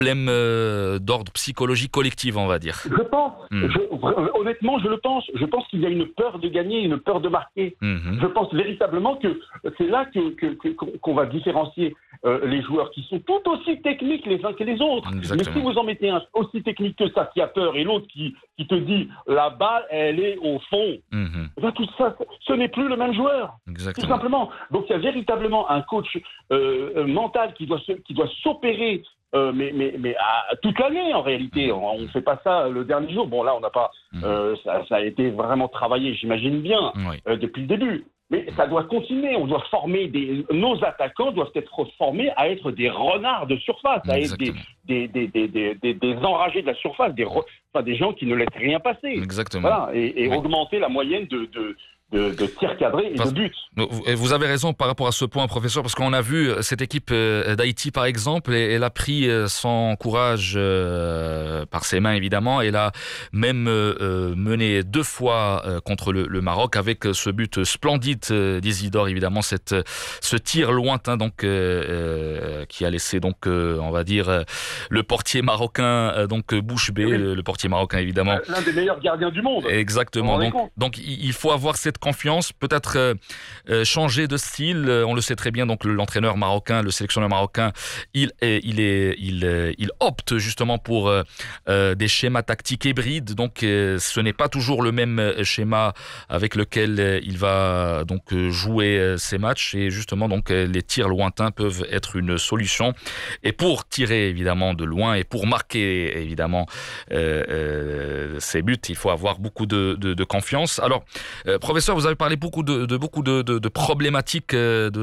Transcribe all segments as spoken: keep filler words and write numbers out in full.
problème euh, d'ordre psychologique collectif, on va dire. Je pense, Mmh. je, honnêtement, je le pense. Je pense qu'il y a une peur de gagner, une peur de marquer. Mmh. Je pense véritablement que c'est là que, que, que, qu'on va différencier euh, les joueurs qui sont tout aussi techniques les uns que les autres. Exactement. Mais si vous en mettez un aussi technique que ça qui a peur et l'autre qui, qui te dit la balle, elle est au fond, Mmh. ben, tout ça, ce n'est plus le même joueur. Exactement. Tout simplement. Donc il y a véritablement un coach euh, mental qui doit, se, qui doit s'opérer. Euh, mais mais, mais à, toute l'année en réalité, on ne fait pas ça le dernier jour. Bon là on n'a pas, euh, ça, ça a été vraiment travaillé, j'imagine bien, Oui. euh, depuis le début. Mais ça doit continuer. On doit former des, nos attaquants doivent être formés à être des renards de surface, à être des, des, des, des, des, des, des enragés de la surface, des, re, enfin, des gens qui ne laissent rien passer. Exactement. Voilà, et, et oui. augmenter la moyenne de, de De, de tirs cadrés et parce, de buts. Vous avez raison par rapport à ce point, professeur, parce qu'on a vu cette équipe d'Haïti, par exemple, et elle a pris son courage euh, par ses mains, évidemment. Elle a même euh, mené deux fois euh, contre le, le Maroc avec ce but splendide d'Isidore, évidemment, cette, ce tir lointain donc, euh, qui a laissé, donc, euh, on va dire, le portier marocain, euh, donc bouche bée, oui. le, le portier marocain, évidemment. L'un des meilleurs gardiens du monde. Exactement. Donc, donc, il faut avoir cette confiance, peut-être euh, changer de style. On le sait très bien. Donc l'entraîneur marocain, le sélectionneur marocain, il est, il est, il, il opte justement pour euh, des schémas tactiques hybrides. Donc euh, ce n'est pas toujours le même schéma avec lequel il va donc jouer ses matchs. Et justement donc les tirs lointains peuvent être une solution. Et pour tirer évidemment de loin et pour marquer évidemment euh, euh, ses buts, il faut avoir beaucoup de, de, de confiance. Alors euh, professeur, vous avez parlé beaucoup de, de beaucoup de, de, de problématiques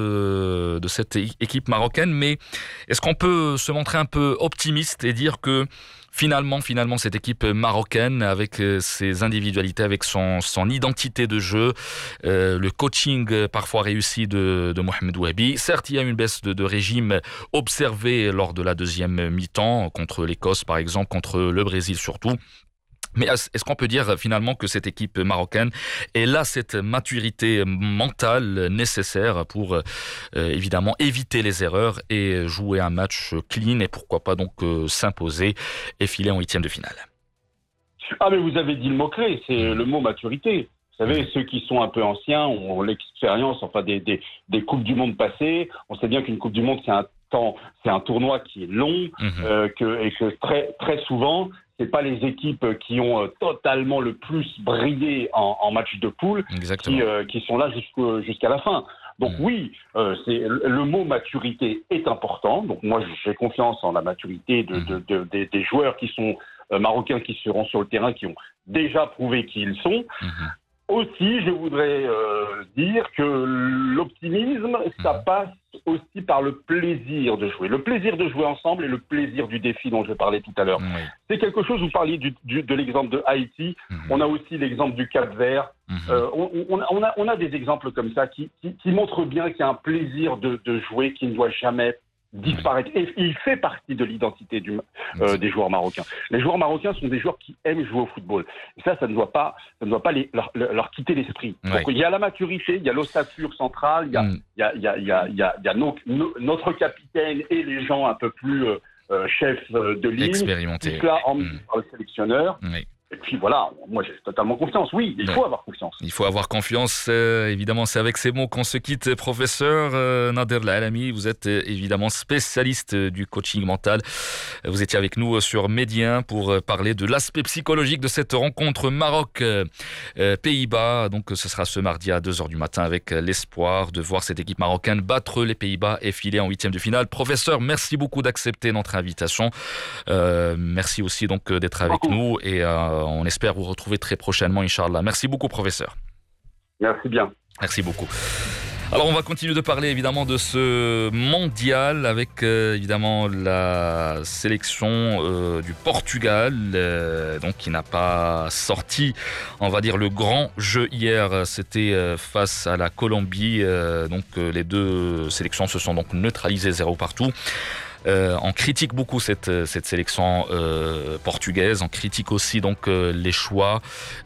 de, de cette équipe marocaine, mais est-ce qu'on peut se montrer un peu optimiste et dire que finalement, finalement, cette équipe marocaine, avec ses individualités, avec son, son identité de jeu, euh, le coaching parfois réussi de, de Mohamed Wahabi, certes, il y a une baisse de, de régime observée lors de la deuxième mi-temps, contre l'Écosse par exemple, contre le Brésil surtout. Mais est-ce qu'on peut dire finalement que cette équipe marocaine est là cette maturité mentale nécessaire pour euh, évidemment éviter les erreurs et jouer un match clean et pourquoi pas donc euh, s'imposer et filer en huitième de finale? Ah mais vous avez dit le mot-clé, c'est le mot maturité. Vous savez, ceux qui sont un peu anciens ont l'expérience enfin des, des, des Coupes du Monde passées. On sait bien qu'une Coupe du Monde, c'est un temps, c'est un tournoi qui est long mmh. euh, que, et que très, très souvent, c'est pas les équipes qui ont euh, totalement le plus brillé en, en match de poule qui, euh, qui sont là jusqu'au, jusqu'à la fin. Donc mmh. oui, euh, c'est, le mot maturité est important. Donc moi, j'ai confiance en la maturité de, mmh. de, de, de, des joueurs qui sont euh, marocains qui seront sur le terrain, qui ont déjà prouvé qui ils sont. Mmh. Aussi, je voudrais euh, dire que l'optimisme, ça passe aussi par le plaisir de jouer. Le plaisir de jouer ensemble et le plaisir du défi dont je parlais tout à l'heure. Oui. C'est quelque chose, vous parliez du, du, de l'exemple de Haïti, mm-hmm. on a aussi l'exemple du Cap-Vert. Mm-hmm. Euh, on, on, on, a, on a des exemples comme ça qui, qui, qui montrent bien qu'il y a un plaisir de, de jouer qui ne doit jamais disparaître. Et il fait partie de l'identité du, euh, des joueurs marocains. Les joueurs marocains sont des joueurs qui aiment jouer au football. Et ça, ça ne doit pas, ça ne doit pas les, leur, leur quitter l'esprit. Ouais. Donc il y a la maturité, il y a l'ossature centrale, il y a, mm. il y a, il y a, il y a, il y a, il y a nos, nos, notre capitaine et les gens un peu plus euh, chefs de ligne. Expérimentés. Tout cela emmené mm. par le sélectionneur. Oui. Et puis voilà, moi j'ai totalement confiance. Oui, il faut ouais. avoir confiance. Il faut avoir confiance. Euh, évidemment, c'est avec ces mots qu'on se quitte. Professeur euh, Nader Lalami, vous êtes euh, évidemment spécialiste du coaching mental. Vous étiez avec nous sur Média pour euh, parler de l'aspect psychologique de cette rencontre Maroc-Pays-Bas. Euh, Donc ce sera ce mardi à deux heures du matin avec l'espoir de voir cette équipe marocaine battre les Pays-Bas et filer en huitième de finale. Professeur, merci beaucoup d'accepter notre invitation. Euh, merci aussi donc d'être avec beaucoup. nous et euh, on espère vous retrouver très prochainement, Inch'Allah. Merci beaucoup, professeur. Merci bien. Merci beaucoup. Alors, on va continuer de parler évidemment de ce mondial avec euh, évidemment la sélection euh, du Portugal, euh, donc qui n'a pas sorti, on va dire, le grand jeu hier. C'était euh, face à la Colombie. Euh, donc, euh, les deux sélections se sont donc neutralisées zéro partout. Euh, on critique beaucoup cette, cette sélection euh, portugaise. On critique aussi donc euh, les choix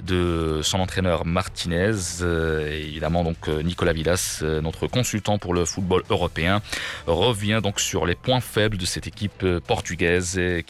de son entraîneur Martinez. Euh, évidemment donc euh, Nicolas Villas, euh, notre consultant pour le football européen, revient donc sur les points faibles de cette équipe portugaise euh, qui